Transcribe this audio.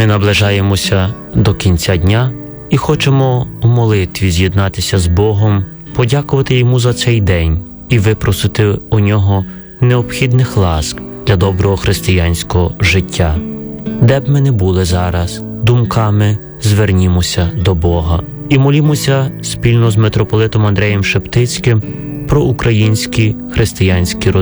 Ми наближаємося до кінця дня і хочемо в молитві з'єднатися з Богом, подякувати Йому за цей день і випросити у Нього необхідних ласк для доброго християнського життя. Де б ми не були зараз, думками звернімося до Бога і молімося спільно з митрополитом Андреєм Шептицьким про українські християнські родини.